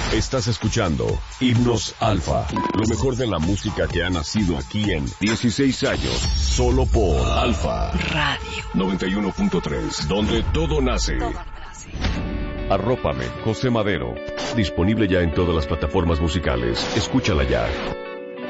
Estás escuchando Himnos Alfa, lo mejor de la música que ha nacido aquí en 16 años, solo por Alfa Radio 91.3, donde todo nace. Arrópame, José Madero. Disponible ya en todas las plataformas musicales. Escúchala ya.